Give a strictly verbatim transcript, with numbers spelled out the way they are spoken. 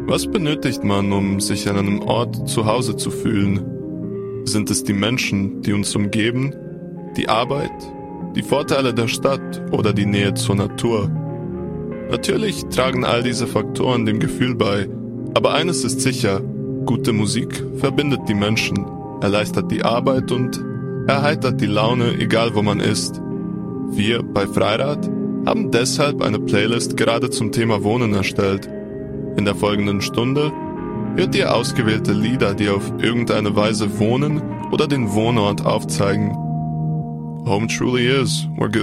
Was benötigt man, um sich an einem Ort zu Hause zu fühlen? Sind es die Menschen, die uns umgeben, die Arbeit, die Vorteile der Stadt oder die Nähe zur Natur? Natürlich tragen all diese Faktoren dem Gefühl bei, aber eines ist sicher: Gute Musik verbindet die Menschen, erleichtert die Arbeit und erheitert die Laune, egal wo man ist. Wir bei Freirad haben deshalb eine Playlist gerade zum Thema Wohnen erstellt. In der folgenden Stunde hört ihr ausgewählte Lieder, die auf irgendeine Weise Wohnen oder den Wohnort aufzeigen. Home truly is where good